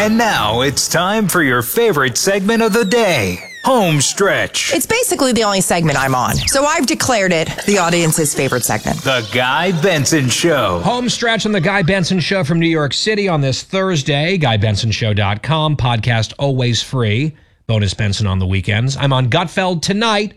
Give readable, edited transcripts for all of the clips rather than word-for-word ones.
And now it's time for your favorite segment of the day, Home Stretch. It's basically the only segment I'm on, so I've declared it the audience's favorite segment. The Guy Benson Show. Home Stretch on The Guy Benson Show from New York City on this Thursday. GuyBensonShow.com. Podcast always free. Bonus Benson on the weekends. I'm on Gutfeld tonight,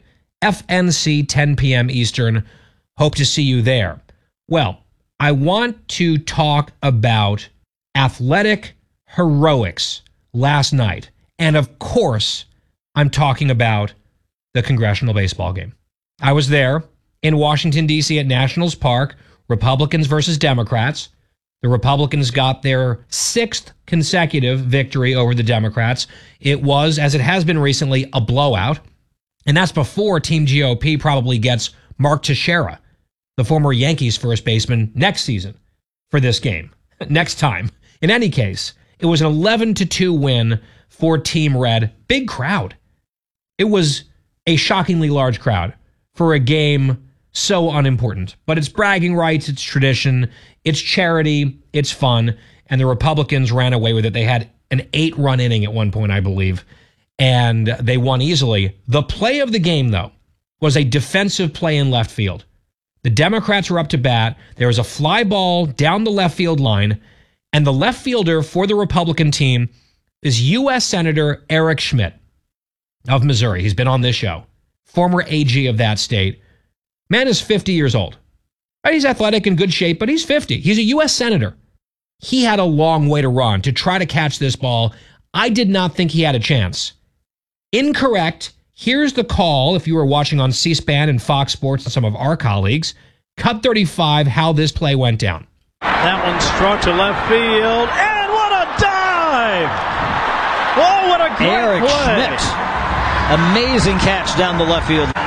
FNC, 10 p.m. Eastern. Hope to see you there. Well, I want to talk about athletic heroics last night. And of course, I'm talking about the congressional baseball game. I was there in Washington, D.C. at Nationals Park, Republicans versus Democrats. The Republicans got their sixth consecutive victory over the Democrats. It was, as it has been recently, a blowout. And that's before Team GOP probably gets Mark Teixeira, the former Yankees first baseman, next season for this game. Next time. In any case, it was an 11-2 win for Team Red. Big crowd. It was a shockingly large crowd for a game so unimportant. But it's bragging rights, it's tradition, it's charity, it's fun. And the Republicans ran away with it. They had an 8-run inning at one point, I believe, and they won easily. The play of the game, though, was a defensive play in left field. The Democrats were up to bat. There was a fly ball down the left field line, and the left fielder for the Republican team is U.S. Senator Eric Schmitt of Missouri. He's been on this show. Former AG of that state. Man is 50 years old. He's athletic and good shape, but he's 50. He's a U.S. Senator. He had a long way to run to try to catch this ball. I did not think he had a chance. Incorrect. Here's the call, if you were watching on C-SPAN and Fox Sports and some of our colleagues. Cut 35, how this play went down. That one struck to left field, and what a dive! Oh, what a great Eric play! Schmitt. Amazing catch down the left field.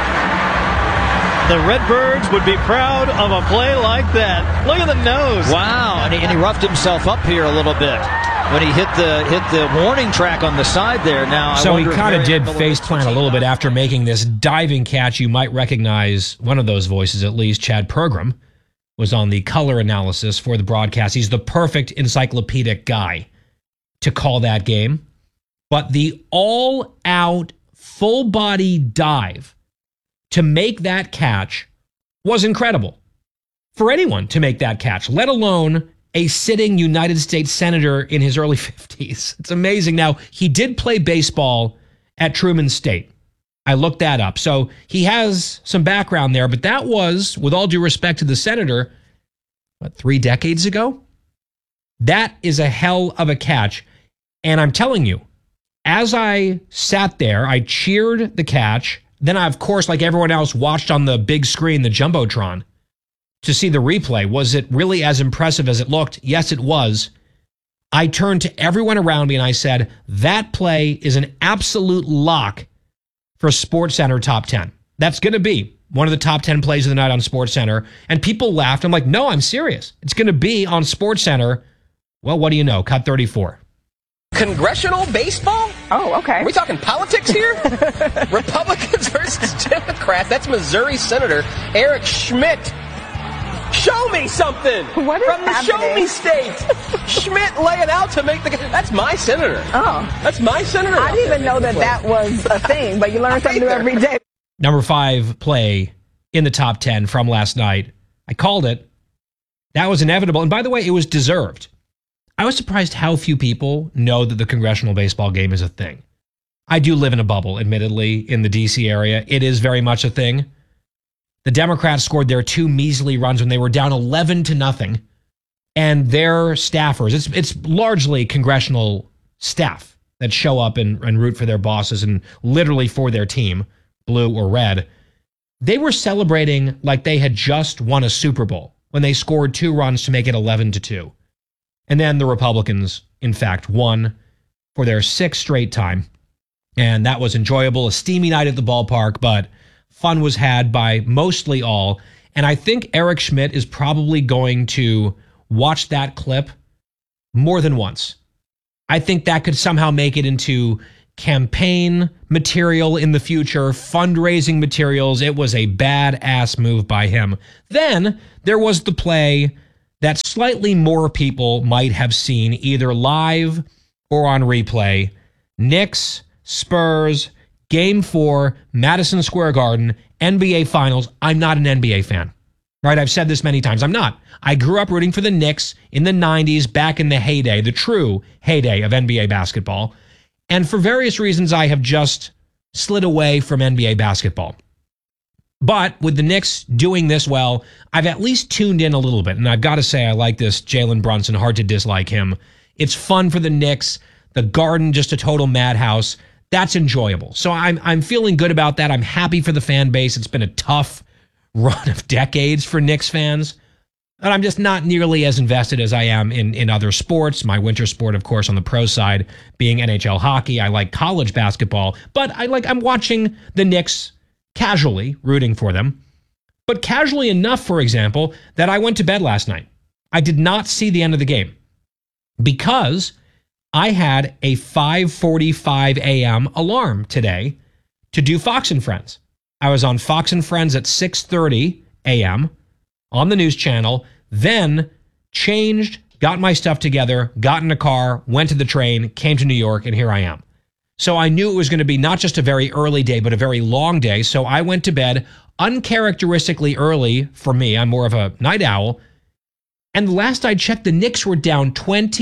The Redbirds would be proud of a play like that. Look at the nose. Wow, and he roughed himself up here a little bit when he hit the warning track on the side there. Now, so he kind of did face plant a little bit after making this diving catch. You might recognize one of those voices, at least. Chad Pergram was on the color analysis for the broadcast. He's the perfect encyclopedic guy to call that game. But the all-out, full-body dive to make that catch was incredible. For anyone to make that catch, let alone a sitting United States Senator in his early 50s. It's amazing. Now, he did play baseball at Truman State. I looked that up. So he has some background there, but that was, with all due respect to the senator, 3 decades ago? That is a hell of a catch. And I'm telling you, as I sat there, I cheered the catch. Then I, of course, like everyone else, watched on the big screen, the Jumbotron, to see the replay. Was it really as impressive as it looked? Yes, it was. I turned to everyone around me and I said, that play is an absolute lock for SportsCenter Top 10. That's going to be one of the top 10 plays of the night on SportsCenter. And people laughed. I'm like, no, I'm serious. It's going to be on SportsCenter. Well, what do you know? Cut 34. Congressional baseball? Oh, okay. Are we talking politics here? Republicans versus Democrats. That's Missouri Senator Eric Schmitt. Show me something What is from the happening? show me state. Schmitt laying out to make the. That's my senator. Oh. That's my senator. I didn't even know that was a thing, but you learn something new every day. Number 5 play in the top 10 from last night. I called it. That was inevitable. And by the way, it was deserved. I was surprised how few people know that the congressional baseball game is a thing. I do live in a bubble, admittedly, in the D.C. area. It is very much a thing. The Democrats scored their 2 measly runs when they were down 11-0. And their staffers, it's largely congressional staff that show up and root for their bosses and literally for their team, blue or red. They were celebrating like they had just won a Super Bowl when they scored 2 runs to make it 11-2. And then the Republicans, in fact, won for their 6th straight time. And that was enjoyable, a steamy night at the ballpark, but fun was had by mostly all. And I think Eric Schmitt is probably going to watch that clip more than once. I think that could somehow make it into campaign material in the future, fundraising materials. It was a badass move by him. Then there was the play that slightly more people might have seen either live or on replay. Knicks, Spurs, Game 4, Madison Square Garden, NBA Finals. I'm not an NBA fan, right? I've said this many times. I'm not. I grew up rooting for the Knicks in the 90s, back in the heyday, the true heyday of NBA basketball. And for various reasons, I have just slid away from NBA basketball. But with the Knicks doing this well, I've at least tuned in a little bit. And I've got to say, I like this Jalen Brunson. Hard to dislike him. It's fun for the Knicks. The Garden, just a total madhouse. That's enjoyable. So I'm feeling good about that. I'm happy for the fan base. It's been a tough run of decades for Knicks fans. And I'm just not nearly as invested as I am in other sports. My winter sport, of course, on the pro side being NHL hockey. I like college basketball, but I'm watching the Knicks casually, rooting for them. But casually enough, for example, that I went to bed last night. I did not see the end of the game because I had a 5:45 a.m. alarm today to do Fox and Friends. I was on Fox and Friends at 6:30 a.m. on the news channel, then changed, got my stuff together, got in a car, went to the train, came to New York, and here I am. So I knew it was going to be not just a very early day, but a very long day. So I went to bed uncharacteristically early for me. I'm more of a night owl. And the last I checked, the Knicks were down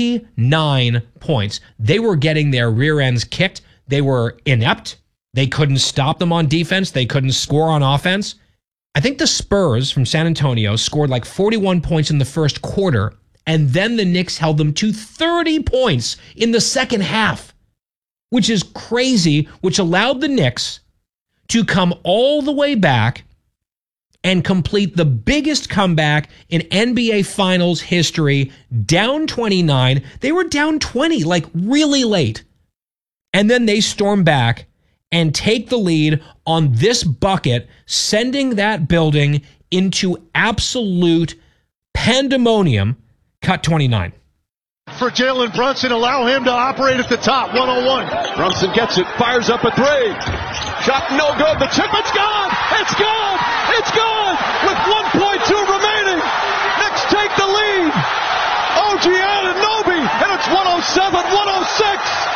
29 points. They were getting their rear ends kicked. They were inept. They couldn't stop them on defense. They couldn't score on offense. I think the Spurs from San Antonio scored like 41 points in the first quarter, and then the Knicks held them to 30 points in the second half, which is crazy, which allowed the Knicks to come all the way back and complete the biggest comeback in NBA Finals history, down 29. They were down 20, like really late. And then they storm back and take the lead on this bucket, sending that building into absolute pandemonium. Cut 29. For Jalen Brunson, allow him to operate at the top, 101. Brunson gets it, fires up a three. Shot no good, the chip, it's gone! It's gone! It's gone! With 1.2 remaining, Knicks take the lead. OG Anunoby, and it's 107-106.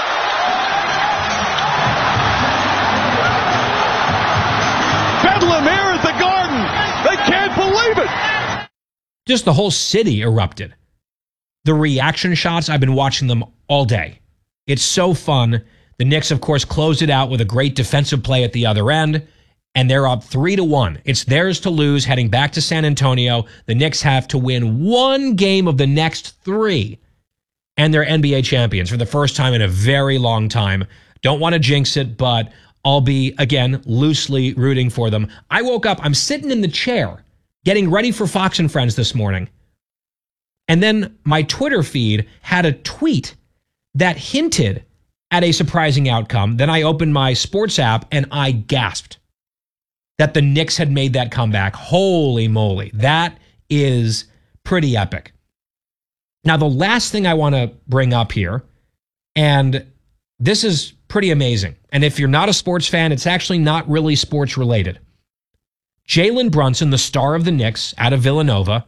Bedlam here at the Garden. They can't believe it. Just the whole city erupted. The reaction shots, I've been watching them all day. It's so fun. The Knicks, of course, closed it out with a great defensive play at the other end, and they're up 3-1. It's theirs to lose heading back to San Antonio. The Knicks have to win one game of the next 3, and they're NBA champions for the first time in a very long time. Don't want to jinx it, but I'll be, again, loosely rooting for them. I woke up, I'm sitting in the chair, getting ready for Fox and Friends this morning. And then my Twitter feed had a tweet that hinted at a surprising outcome. Then I opened my sports app and I gasped that the Knicks had made that comeback. Holy moly. That is pretty epic. Now, the last thing I want to bring up here, and this is pretty amazing. And if you're not a sports fan, it's actually not really sports related. Jalen Brunson, the star of the Knicks out of Villanova,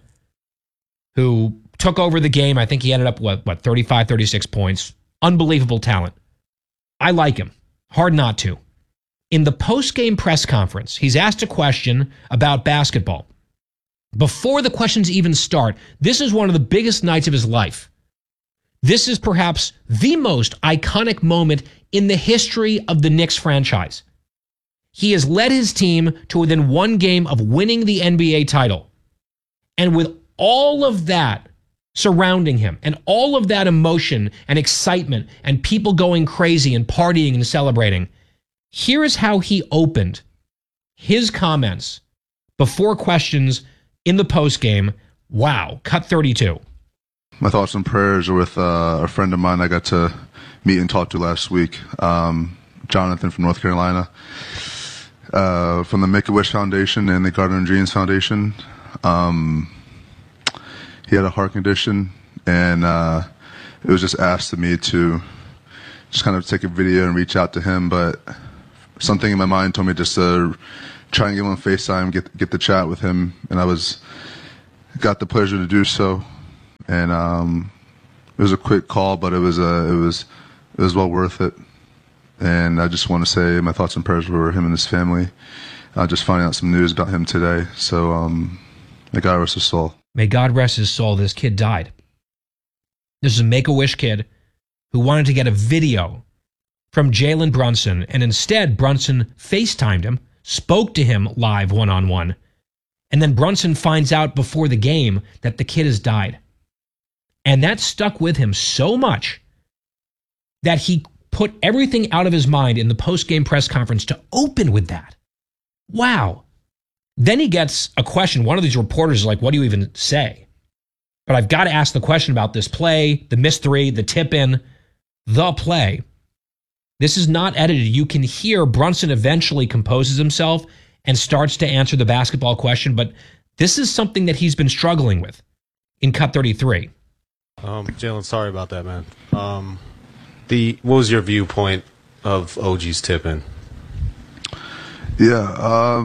who took over the game. I think he ended up, 35, 36 points. Unbelievable talent. I like him. Hard not to. In the post-game press conference, he's asked a question about basketball. Before the questions even start, this is one of the biggest nights of his life. This is perhaps the most iconic moment in the history of the Knicks franchise. He has led his team to within one game of winning the NBA title. And with all of that surrounding him and all of that emotion and excitement and people going crazy and partying and celebrating, here is how he opened his comments before questions in the postgame. Wow, cut 32. My thoughts and prayers are with a friend of mine I got to meet and talk to last week, Jonathan from North Carolina, from the Make-A-Wish Foundation and the Garden of Dreams Foundation. He had a heart condition, and it was just asked of me to just kind of take a video and reach out to him, but something in my mind told me just to try and give him a FaceTime, get the chat with him, and I got the pleasure to do so. And it was a quick call, but it was it was well worth it. And I just want to say my thoughts and prayers were him and his family. Just finding out some news about him today. So may God rest his soul. May God rest his soul. This kid died. This is a Make-A-Wish kid who wanted to get a video from Jalen Brunson, and instead Brunson FaceTimed him, spoke to him live one-on-one, and then Brunson finds out before the game that the kid has died. And that stuck with him so much that he put everything out of his mind in the post-game press conference to open with that. Wow. Then he gets a question. One of these reporters is like, what do you even say? But I've got to ask the question about this play, the missed three, the tip-in, the play. This is not edited. You can hear Brunson eventually composes himself and starts to answer the basketball question, but this is something that he's been struggling with in Cut 33. Jalen, sorry about that, man. What was your viewpoint of OG's tip-in? Yeah,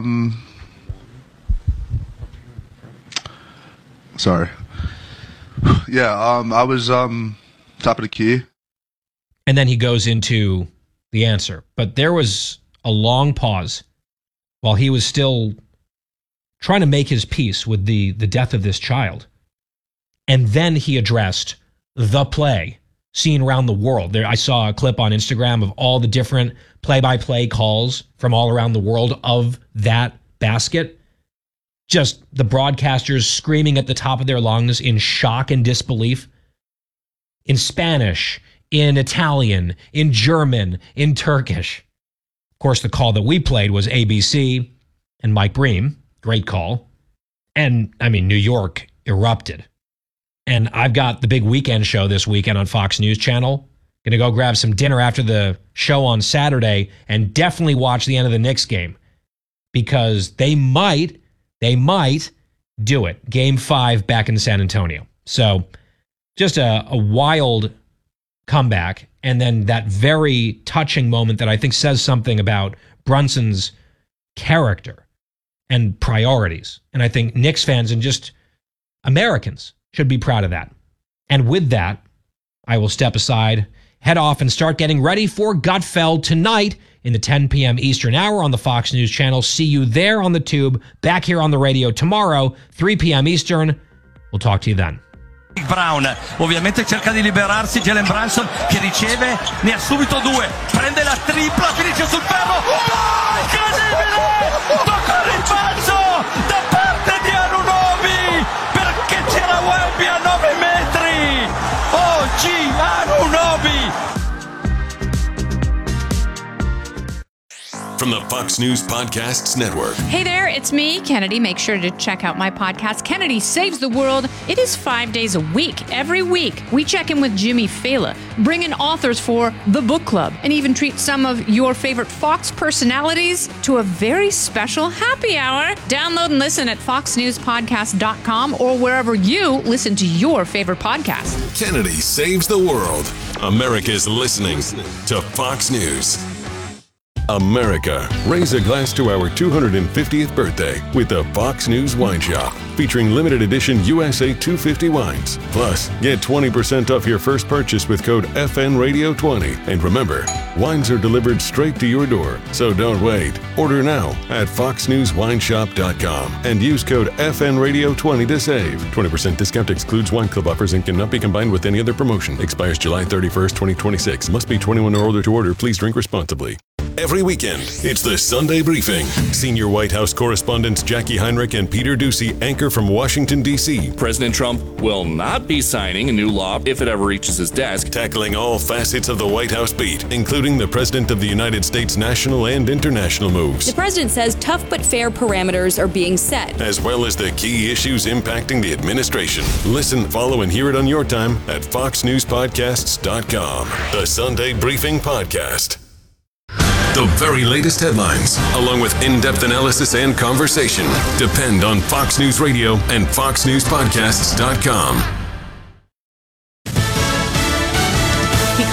sorry. Yeah, I was top of the key. And then he goes into the answer. But there was a long pause while he was still trying to make his peace with the death of this child. And then he addressed the play seen around the world. There, I saw a clip on Instagram of all the different play-by-play calls from all around the world of that basket. Just the broadcasters screaming at the top of their lungs in shock and disbelief. In Spanish, in Italian, in German, in Turkish. Of course, the call that we played was ABC and Mike Bream. Great call. And, I mean, New York erupted. And I've got the big weekend show this weekend on Fox News Channel. Going to go grab some dinner after the show on Saturday and definitely watch the end of the Knicks game. Because they might do it. Game 5 back in San Antonio. So just a wild comeback. And then that very touching moment that I think says something about Brunson's character and priorities. And I think Knicks fans and just Americans should be proud of that. And with that, I will step aside, head off, and start getting ready for Gutfeld tonight in the 10 p.m. Eastern Hour on the Fox News Channel. See you there on the tube, back here on the radio tomorrow, 3 p.m. Eastern. We'll talk to you then. Brown ovviamente cerca di liberarsi. Jalen Brunson che riceve, ne ha subito due, prende la tripla, finisce sul ferro. Oh, incredibile! Tocca il rimbalzo da parte di Anunoby perché c'era Wemby a 9 metri. OG Anunoby. From the Fox News Podcasts Network. Hey there, it's me, Kennedy. Make sure to check out my podcast, Kennedy Saves the World. It is 5 days a week. Every week, we check in with Jimmy Fallon, bring in authors for the book club, and even treat some of your favorite Fox personalities to a very special happy hour. Download and listen at foxnewspodcast.com or wherever you listen to your favorite podcast. Kennedy Saves the World. America's listening to Fox News. America, raise a glass to our 250th birthday with the Fox News Wine Shop, featuring limited edition USA 250 wines. Plus, get 20% off your first purchase with code FNRadio20. And remember, wines are delivered straight to your door, so don't wait. Order now at foxnewswineshop.com and use code FNRadio20 to save. 20% discount excludes wine club offers and cannot be combined with any other promotion. Expires July 31st, 2026. Must be 21 or older to order. Please drink responsibly. Every weekend, it's the Sunday Briefing. Senior White House correspondents Jackie Heinrich and Peter Doocy anchor from Washington, D.C. President Trump will not be signing a new law if it ever reaches his desk. Tackling all facets of the White House beat, including the President of the United States' national and international moves. The president says tough but fair parameters are being set, as well as the key issues impacting the administration. Listen, follow, and hear it on your time at foxnewspodcasts.com. The Sunday Briefing Podcast. The very latest headlines, along with in-depth analysis and conversation, depend on Fox News Radio and foxnewspodcasts.com. He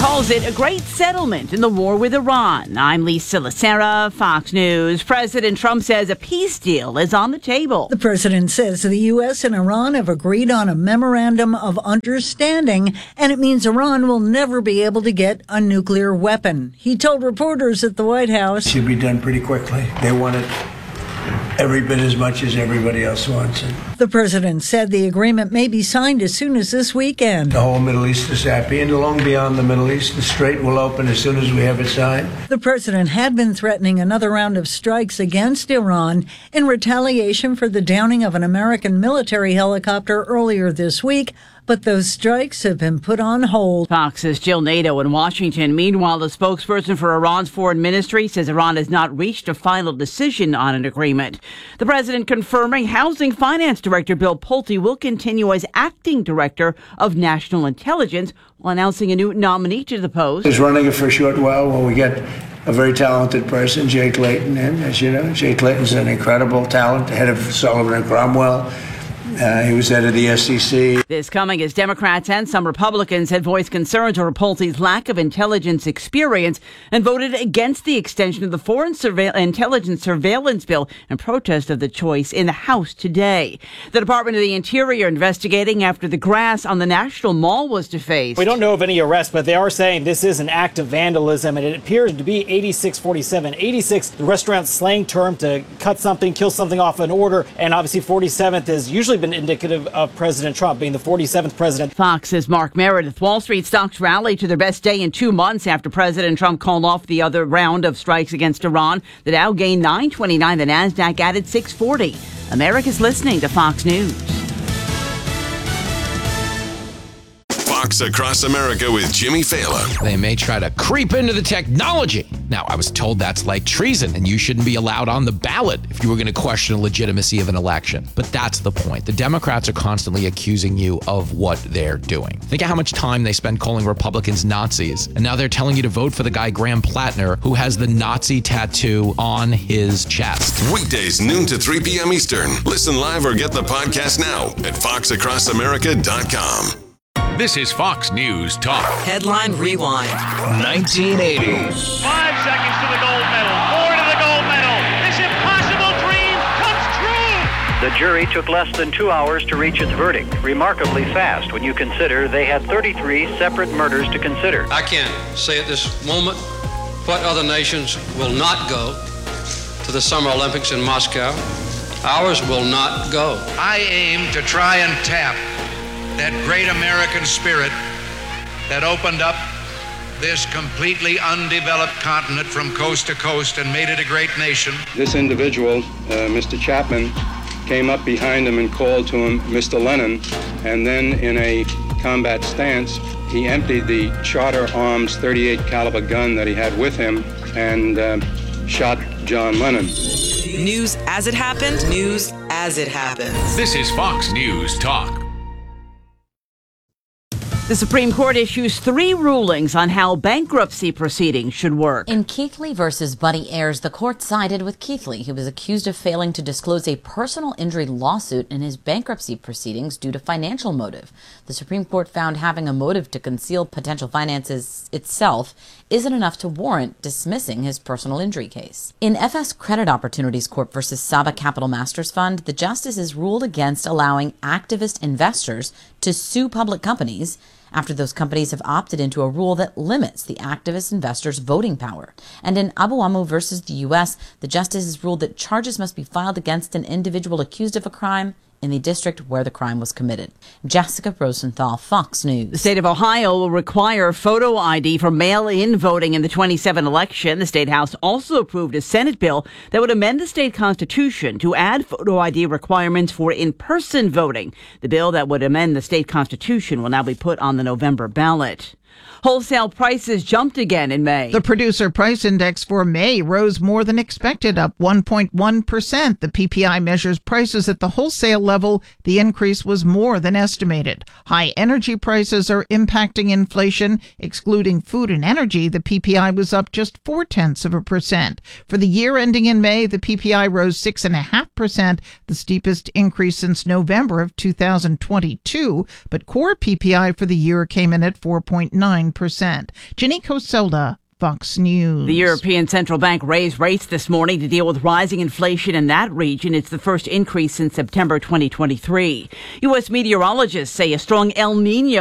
calls it a great settlement in the war with Iran. I'm Lisa Lacera, Fox News. President Trump says a peace deal is on the table. The president says the U.S. and Iran have agreed on a memorandum of understanding, and it means Iran will never be able to get a nuclear weapon. He told reporters at the White House, "It should be done pretty quickly. They want it every bit as much as everybody else wants it." The president said the agreement may be signed as soon as this weekend. The whole Middle East is happy, and long beyond the Middle East, the strait will open as soon as we have it signed. The president had been threatening another round of strikes against Iran in retaliation for the downing of an American military helicopter earlier this week, but those strikes have been put on hold. Fox's Jill Nato in Washington. Meanwhile, the spokesperson for Iran's foreign ministry says Iran has not reached a final decision on an agreement. The president confirming Housing Finance Director Bill Pulte will continue as acting director of national intelligence while announcing a new nominee to the post. He's running it for a short while while we get a very talented person, Jay Clayton, in. As you know, Jay Clayton's an incredible talent, head of Sullivan and Cromwell. He was head of the SEC. This coming as Democrats and some Republicans had voiced concerns over Pulte's lack of intelligence experience and voted against the extension of the Foreign Intelligence Surveillance Bill in protest of the choice in the House today. The Department of the Interior investigating after the grass on the National Mall was defaced. We don't know of any arrests, but they are saying this is an act of vandalism, and it appears to be 8647. 86, the restaurant slang term to cut something, kill something off an order, and obviously 47th is usually been indicative of President Trump being the 47th president. Fox's Mark Meredith. Wall Street stocks rallied to their best day in 2 months after President Trump called off the other round of strikes against Iran. The Dow gained 929. The Nasdaq added 640. America's listening to Fox News. Fox Across America with Jimmy Fallon. They may try to creep into the technology. Now, I was told that's like treason, and you shouldn't be allowed on the ballot if you were going to question the legitimacy of an election. But that's the point. The Democrats are constantly accusing you of what they're doing. Think of how much time they spend calling Republicans Nazis, and now they're telling you to vote for the guy Graham Plattner, who has the Nazi tattoo on his chest. Weekdays, noon to 3 p.m. Eastern. Listen live or get the podcast now at foxacrossamerica.com. This is Fox News Talk. Headline Rewind. 1980. 5 seconds to the gold medal. 4 to the gold medal. This impossible dream comes true. The jury took less than 2 hours to reach its verdict. Remarkably fast when you consider they had 33 separate murders to consider. I can't say at this moment what other nations will not go to the Summer Olympics in Moscow. Ours will not go. I aim to try and tap that great American spirit that opened up this completely undeveloped continent from coast to coast and made it a great nation. This individual, Mr. Chapman, came up behind him and called to him, Mr. Lennon, and then in a combat stance, he emptied the Charter Arms .38 caliber gun that he had with him and shot John Lennon. News as it happened, news as it happens. This is Fox News Talk. The Supreme Court issues 3 rulings on how bankruptcy proceedings should work. In Keithley versus Buddy Ayers, the court sided with Keithley, who was accused of failing to disclose a personal injury lawsuit in his bankruptcy proceedings due to financial motive. The Supreme Court found having a motive to conceal potential finances itself isn't enough to warrant dismissing his personal injury case. In FS Credit Opportunities Corp versus Saba Capital Masters Fund, the justices ruled against allowing activist investors to sue public companies after those companies have opted into a rule that limits the activist investors' voting power. And in Abuamu versus the U.S., the justices ruled that charges must be filed against an individual accused of a crime in the district where the crime was committed. Jessica Rosenthal, Fox News. The state of Ohio will require photo ID for mail-in voting in the 2027 election. The State House also approved a Senate bill that would amend the state constitution to add photo ID requirements for in-person voting. The bill that would amend the state constitution will now be put on the November ballot. Wholesale prices jumped again in May. The Producer Price Index for May rose more than expected, up 1.1%. The PPI measures prices at the wholesale level. The increase was more than estimated. High energy prices are impacting inflation. Excluding food and energy, the PPI was up just 0.4%. For the year ending in May, the PPI rose 6.5%, the steepest increase since November of 2022. But core PPI for the year came in at 4.9%. 0.9%. Ginny Coselda, Fox News. The European Central Bank raised rates this morning to deal with rising inflation in that region. It's the first increase since September 2023. U.S. meteorologists say a strong El Nino